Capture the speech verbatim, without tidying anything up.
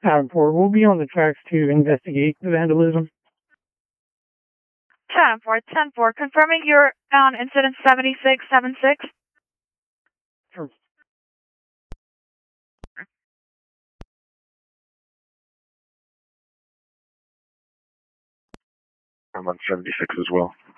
Adam four, we'll be on the tracks to investigate the vandalism. ten four, ten four, confirming you're on incident seventy-six seventy-six. Sure. I'm on seventy-six as well.